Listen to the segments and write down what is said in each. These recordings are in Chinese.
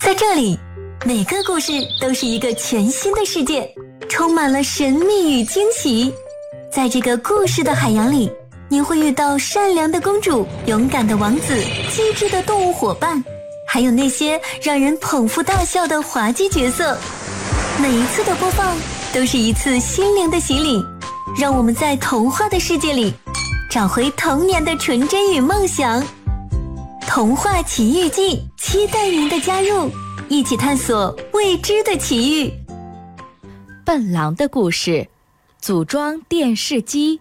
在这里，每个故事都是一个全新的世界，充满了神秘与惊喜。在这个故事的海洋里，你会遇到善良的公主、勇敢的王子、机智的动物伙伴，还有那些让人捧腹大笑的滑稽角色。每一次的播放都是一次心灵的洗礼，让我们在童话的世界里找回童年的纯真与梦想。童话奇遇记，期待您的加入，一起探索未知的奇遇。 笨狼的故事，组装电视机。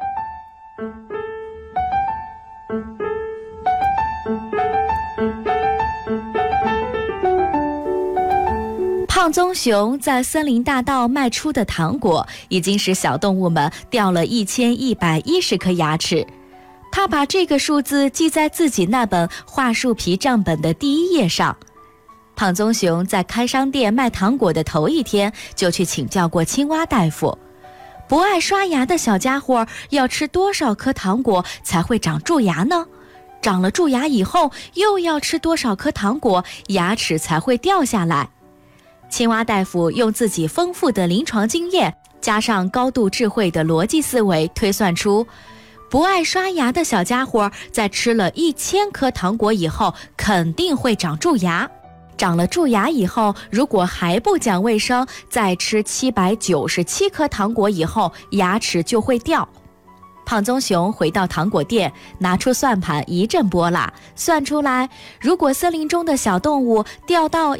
胖棕熊在森林大道卖出的糖果，已经使小动物们掉了1110颗牙齿。他把这个数字记在自己那本桦树皮账本的第1页上。胖棕熊在开商店卖糖果的头一天，就去请教过青蛙大夫。不爱刷牙的小家伙要吃多少颗糖果才会长蛀牙呢？长了蛀牙以后，又要吃多少颗糖果，牙齿才会掉下来？青蛙大夫用自己丰富的临床经验，加上高度智慧的逻辑思维，推算出不爱刷牙的小家伙在吃了1000颗糖果以后，肯定会长蛀牙。长了蛀牙以后，如果还不讲卫生，再吃797颗糖果以后，牙齿就会掉。胖棕熊回到糖果店，拿出算盘一阵拨拉，算出来，如果森林中的小动物掉到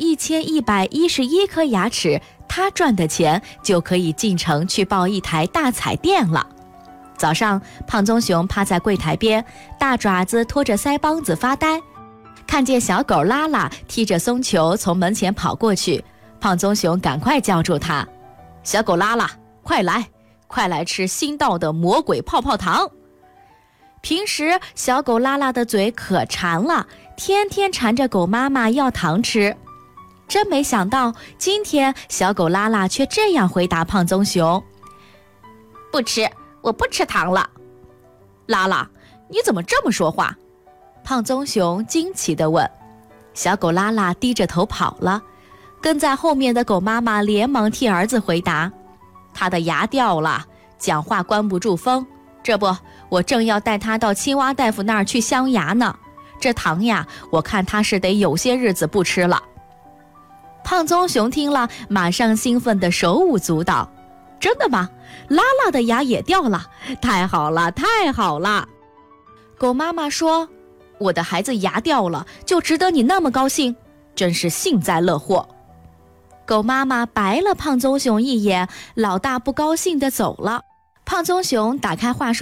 1111颗牙齿，他赚的钱就可以进城去报一台大彩电了。早上，胖棕熊趴在柜台边，大爪子拖着腮帮子发呆。看见小狗拉拉踢着松球从门前跑过去，胖棕熊赶快叫住它：“小狗拉拉，快来吃新到的魔鬼泡泡糖！”平时小狗拉拉的嘴可馋了，天天缠着狗妈妈要糖吃。真没想到，今天小狗拉拉却这样回答胖棕熊：“不吃，我不吃糖了。”拉拉，你怎么这么说话？胖棕熊惊奇地问。小狗拉拉低着头跑了，跟在后面的狗妈妈连忙替儿子回答：“他的牙掉了，讲话关不住风。这不，我正要带他到青蛙大夫那儿去镶牙呢。这糖呀，我看他是得有些日子不吃了。”胖棕熊听了，马上兴奋地手舞足蹈：“真的吗？拉拉的牙也掉了，太好了，太好了！”狗妈妈说：“我的孩子牙掉了，就值得你那么高兴，真是幸灾乐祸。”狗妈妈白了胖棕熊一眼，老大不高兴地走了。胖棕熊打开桦树